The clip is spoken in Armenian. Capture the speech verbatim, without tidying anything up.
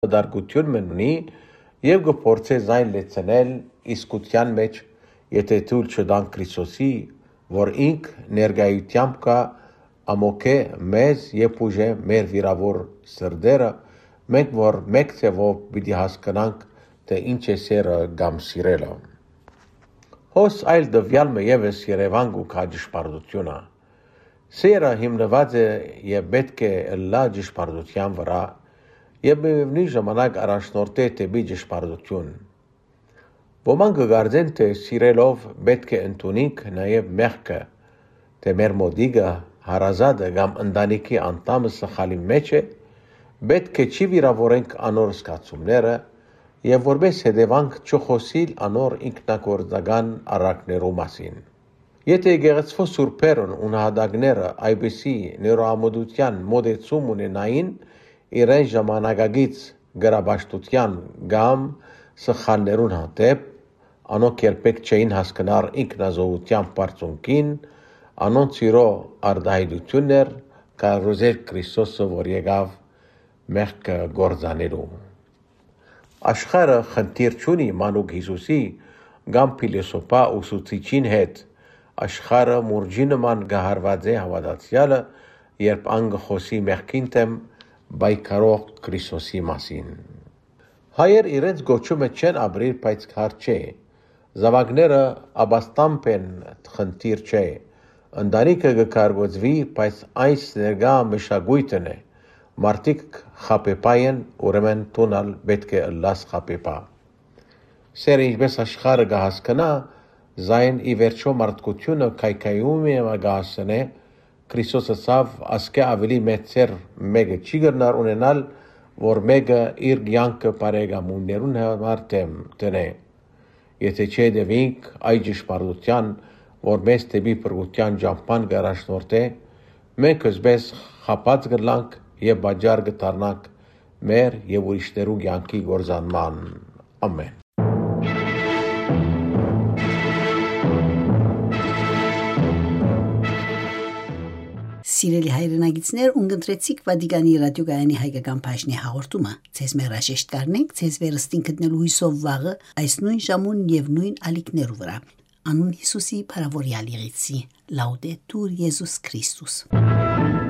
դարգություն մնունի եւ գործե զայն լեցնել իսկության մեջ, եթե թույլ չտան Քրիստոսի, որ ինք ներգայությամբ կա ամոքե մեզ եւ ուժե մեր վիրավոր սրդերը, մենք որ մեկ ցևով պիտի հասկանանք, թե ինչ է սերը կամ սիրելը։ Հոս այլ դվյալը եւս Երևան ու քաջշպարդությունը։ Սերը հիմնված է եւ պետք է լա ճշպարդության վրա եւ միևնույն ժամանակ առաջնորդե դեպի ճշպարդություն։ Ոմանք գարձեն, թե սիրելով պետք է ընդունենք նաեւ մեղքը, թե մեր մոդիգը հարազատը կամ ընտանիքի անդամը սխալի մեջ է, պետք է չի վիրավորենք անոր զգացումները եւ որպես հետևանք չխոսիլ անոր ինքնակորձական առակներու մասին։ Եթե գեղեցկո սուրբերն ու նահատակները այբիսի նորամոդության մոդեցում ունենային իրեն ժամանակագից գրաբաշտության կամ սխալներուն հանդեպ, անոնք երբեք չէին հասկանար ինքնազոհության բարձունքին, անոնց իրո արդահայտություններ կարոզեր Քրիստոսը, որ եկավ մեղքը գործանելու։ Աշխարհը խնդիր չունի մանուկ Հիսուսի կամ փիլիսոփա ուսուցիչին հետ, աշխարհը մուրջի նման գահարված է հավատացյալը, երբ անգխոսի մեղքին դեմ բայկարող Քրիստոսի մասին։ Հայեր իրենց գոչումը չեն ապրիր, բայց քար չէ։ Զավակները աբաստամբ են խնդիր չէ։ Ընտանիքը կկարգոծվի, բայց այս ներգա մշակույթն է։ Մարդիկ խապեպայ են, ուրեմն տունալ պետք է ըլլաս խապեպա։ Սերը ինչպես աշխարհը կհասկանա, զայն ի վերջո մարդկությունը կայքայում է գահասնե, Քրիստոսը ցավ ասկե ավելի մեծեր մեկը չի գնար ունենալ, որ մեկը իր կյանքը բարեկամուններուն համար դեմ տնե։ Եթե չհետևենք այդ ճշմարտության, որ մեզ դեպի փրկության ճամփան կառաջնորդե, մենք ըսպես խապած կլանք եւ բաժար կդառնանք մեր եւ ուրիշներու կյանքի գործանման։ Ամեն։ Սիրելի հայրենագիտներ, ունգընտրեցիք Վատիկանի ռադիոգայանի հայկական բաժնի հաղորդումը։ Ձեզ մեր հաշեշտ կարնենք, ձեզ վերստին գտնելու հույսով վաղը այս նույն ժամուն եւ նույն ալիքներու վրա։ Անուն Հիսուսի փարավորյալ եղեցի։ Լաուդետուր Եզուս Քրիստոս։